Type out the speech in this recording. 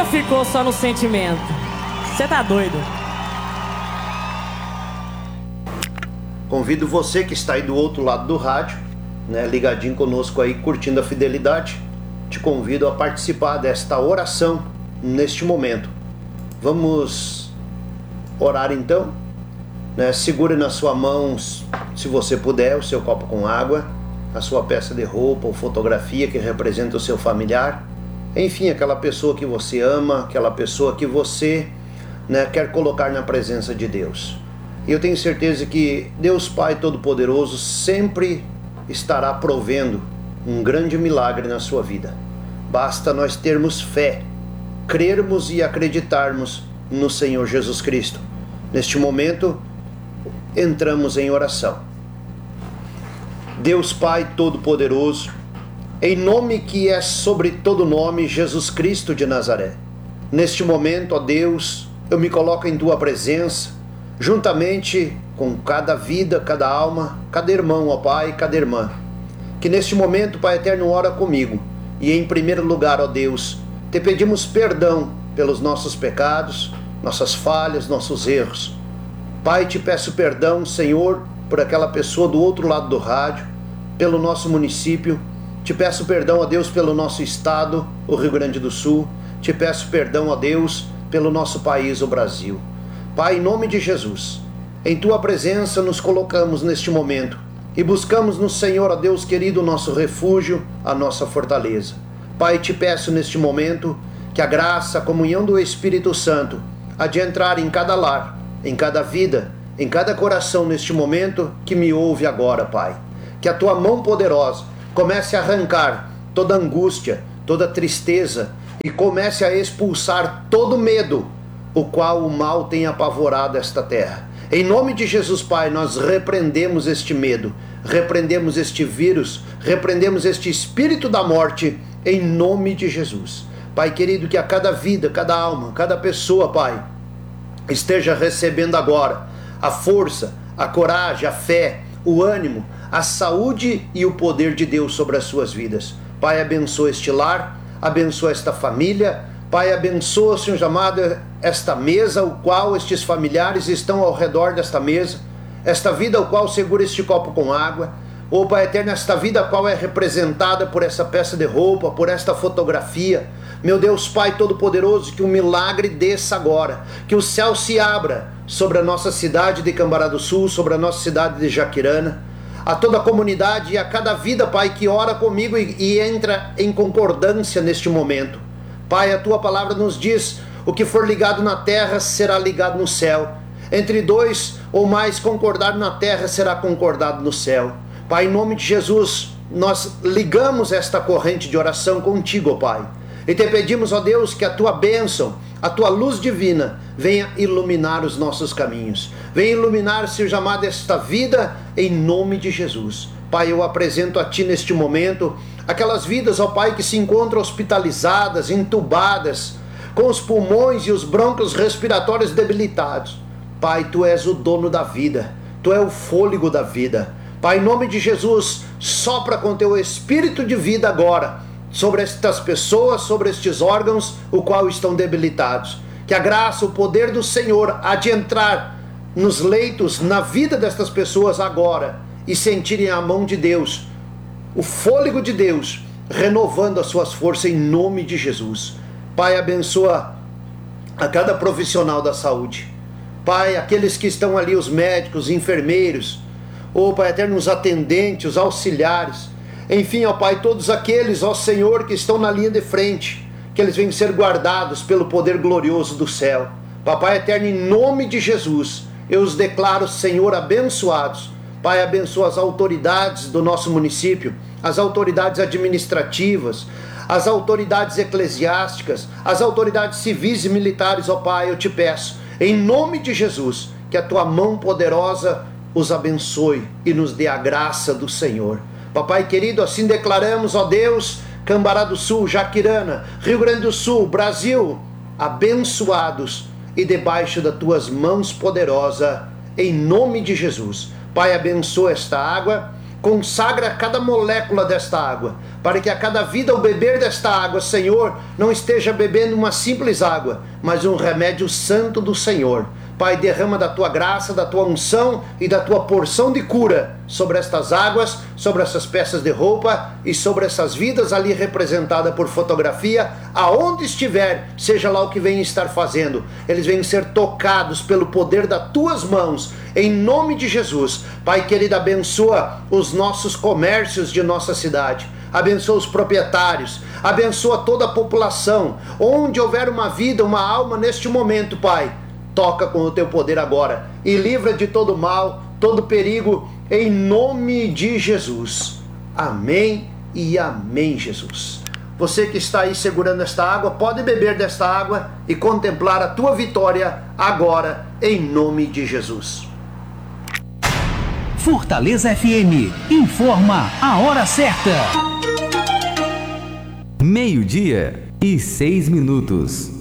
ficou só no sentimento? Você tá doido? Convido você que está aí do outro lado do rádio, ligadinho conosco aí, curtindo a fidelidade. Te convido a participar desta oração neste momento. Vamos orar então? Segure na sua mão, se você puder, o seu copo com água, a sua peça de roupa ou fotografia que representa o seu familiar. Enfim, aquela pessoa que você ama, aquela pessoa que você quer colocar na presença de Deus. E eu tenho certeza que Deus Pai Todo-Poderoso sempre estará provendo um grande milagre na sua vida. Basta nós termos fé, crermos e acreditarmos no Senhor Jesus Cristo. Neste momento, entramos em oração. Deus Pai Todo-Poderoso, em nome que é sobre todo nome, Jesus Cristo de Nazaré. Neste momento, ó Deus, eu me coloco em Tua presença, juntamente com cada vida, cada alma, cada irmão, ó Pai, cada irmã. Que neste momento, Pai Eterno, ora comigo. E em primeiro lugar, ó Deus, Te pedimos perdão pelos nossos pecados, nossas falhas, nossos erros. Pai, Te peço perdão, Senhor, por aquela pessoa do outro lado do rádio, pelo nosso município. Te peço perdão, ó Deus, pelo nosso estado, o Rio Grande do Sul. Te peço perdão, ó Deus, pelo nosso país, o Brasil. Pai, em nome de Jesus, em Tua presença nos colocamos neste momento e buscamos no Senhor, ó Deus querido, o nosso refúgio, a nossa fortaleza. Pai, Te peço neste momento que a graça, a comunhão do Espírito Santo há de entrar em cada lar, em cada vida, em cada coração neste momento que me ouve agora, Pai. Que a Tua mão poderosa comece a arrancar toda angústia, toda tristeza e comece a expulsar todo medo, o qual o mal tem apavorado esta terra. Em nome de Jesus, Pai, nós repreendemos este medo, repreendemos este vírus, repreendemos este espírito da morte, em nome de Jesus. Pai querido, que a cada vida, cada alma, cada pessoa, Pai, esteja recebendo agora a força, a coragem, a fé, o ânimo, a saúde e o poder de Deus sobre as suas vidas. Pai, abençoa este lar, abençoa esta família. Pai, abençoa, Senhor amado, esta mesa, o qual estes familiares estão ao redor desta mesa, esta vida, o qual segura este copo com água. Ó Pai eterno, esta vida, a qual é representada por essa peça de roupa, por esta fotografia. Meu Deus, Pai Todo-Poderoso, que o milagre desça agora, que o céu se abra sobre a nossa cidade de Cambará do Sul, sobre a nossa cidade de Jaquirana, a toda a comunidade e a cada vida, Pai, que ora comigo e entra em concordância neste momento. Pai, a Tua palavra nos diz, o que for ligado na terra será ligado no céu. Entre dois ou mais concordado na terra será concordado no céu. Pai, em nome de Jesus, nós ligamos esta corrente de oração contigo, ó Pai. E Te pedimos, ó Deus, que a Tua bênção, a Tua luz divina venha iluminar os nossos caminhos. Venha iluminar, Senhor amado, esta vida em nome de Jesus. Pai, eu apresento a Ti neste momento aquelas vidas, ó Pai, que se encontram hospitalizadas, entubadas, com os pulmões e os brônquios respiratórios debilitados. Pai, Tu és o dono da vida, Tu és o fôlego da vida. Pai, em nome de Jesus, sopra com Teu Espírito de vida agora sobre estas pessoas, sobre estes órgãos, o qual estão debilitados. Que a graça, o poder do Senhor há de entrar nos leitos, na vida destas pessoas agora, e sentirem a mão de Deus, o fôlego de Deus, renovando as suas forças em nome de Jesus. Pai, abençoa a cada profissional da saúde. Pai, aqueles que estão ali, os médicos, os enfermeiros, ó Pai eterno, os atendentes, os auxiliares, enfim, ó Pai, todos aqueles, ó Senhor, que estão na linha de frente, que eles venham ser guardados pelo poder glorioso do céu. Papai eterno, em nome de Jesus, eu os declaro, Senhor, abençoados. Pai, abençoa as autoridades do nosso município, as autoridades administrativas, as autoridades eclesiásticas, as autoridades civis e militares, ó Pai, eu Te peço, em nome de Jesus, que a Tua mão poderosa os abençoe e nos dê a graça do Senhor. Papai querido, assim declaramos, ó Deus, Cambará do Sul, Jaquirana, Rio Grande do Sul, Brasil, abençoados e debaixo das Tuas mãos poderosas, em nome de Jesus. Pai, abençoa esta água, consagra cada molécula desta água, para que a cada vida ao beber desta água, Senhor, não esteja bebendo uma simples água, mas um remédio santo do Senhor. Pai, derrama da tua graça, da tua unção e da tua porção de cura sobre estas águas, sobre essas peças de roupa e sobre essas vidas ali representadas por fotografia, aonde estiver, seja lá o que venham estar fazendo, eles venham ser tocados pelo poder das tuas mãos, em nome de Jesus. Pai querido, abençoa os nossos comércios de nossa cidade, abençoa os proprietários, abençoa toda a população, onde houver uma vida, uma alma neste momento, Pai, toca com o teu poder agora e livra de todo mal, todo perigo, em nome de Jesus. Amém e amém, Jesus. Você que está aí segurando esta água, pode beber desta água e contemplar a tua vitória agora, em nome de Jesus. Fortaleza FM informa a hora certa. 12:06.